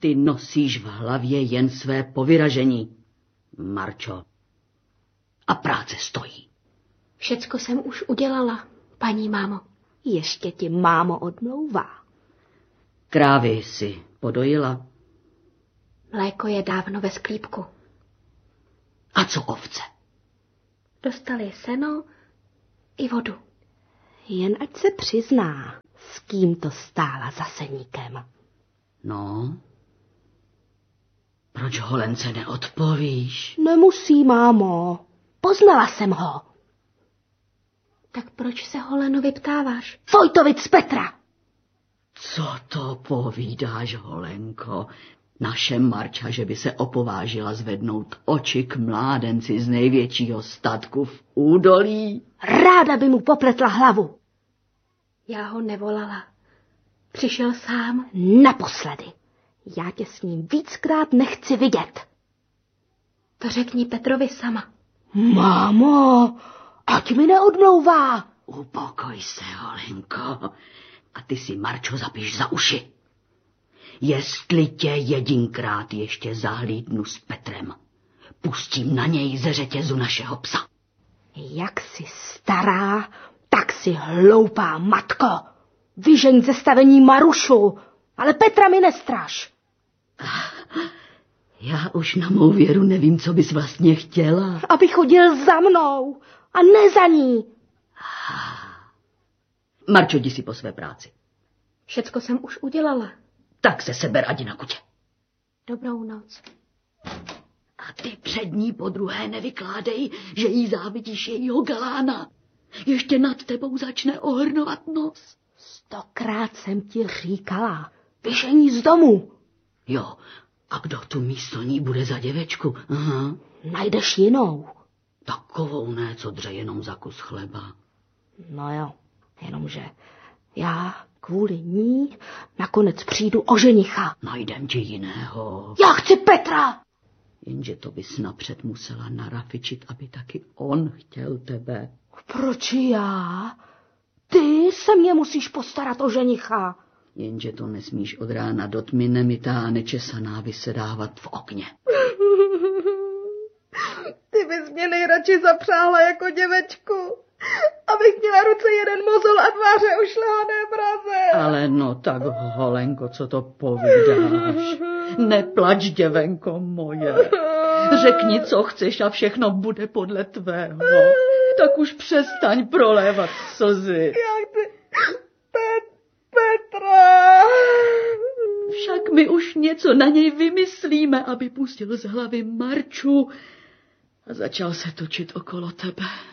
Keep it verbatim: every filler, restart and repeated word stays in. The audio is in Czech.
Ty nosíš v hlavě jen své povyražení, Marčo. A práce stojí. Všecko jsem už udělala, paní mámo. Ještě ti mámo odmlouvá. Krávy si podojila? Mléko je dávno ve sklípku. A co ovce? Dostali seno i vodu. Jen ať se přizná, s kým to stála za seníkem. No, proč Holence neodpovíš? Nemusí, mámo. Poznala jsem ho. Tak proč se Holenovi ptáváš? Vojtovic z Petra! Co to povídáš, Holenko? Naše Marča, že by se opovážila zvednout oči k mládenci z největšího statku v údolí? Ráda by mu popletla hlavu. Já ho nevolala. Přišel sám naposledy. Já tě s ním víckrát nechci vidět. To řekni Petrovi sama. Mámo, ať mi neodmlouvá. Upokoj se, Holenko, a ty si, Marčo, zapiš za uši. Jestli tě jedinkrát ještě zahlídnu s Petrem, pustím na něj ze řetězu našeho psa. Jak jsi stará, tak si hloupá, matko. Vyžeň ze stavení Marušu, ale Petra mi nestraš. Já už na mou věru nevím, co bys vlastně chtěla. Aby chodil za mnou a ne za ní. Marčo, jdi si po své práci. Všecko jsem už udělala. Tak se seber, ať na kutě. Dobrou noc. A ty před ní podruhé nevykládej, že jí závidíš jejího galána. Ještě nad tebou začne ohrnovat nos. Stokrát jsem ti říkala. Vyžení z domu. Jo, a kdo tu místo ní bude za děvečku? Aha. Najdeš jinou. Takovou ne, co dře jenom za kus chleba. No jo, jenomže já kvůli ní nakonec přijdu o ženicha. Najdem ti jiného. Já chci Petra! Jenže to bys napřed musela narafičit, aby taky on chtěl tebe. Proč já? Ty se mě musíš postarat o ženicha. Jenže to nesmíš od rána do tmy nemytá a nečesaná vysedávat v okně. Ty bys mě nejradši zapřáhla jako děvečku, abych měla ruce jeden mozol a tváře ušlehané braze. Ale no tak, Holenko, co to povídáš? Neplač, děvenko moje. Řekni, co chceš a všechno bude podle tvého. Tak už přestaň prolévat slzy. Já chci Pet- Petra. Však my už něco na něj vymyslíme, aby pustil z hlavy Marču a začal se točit okolo tebe.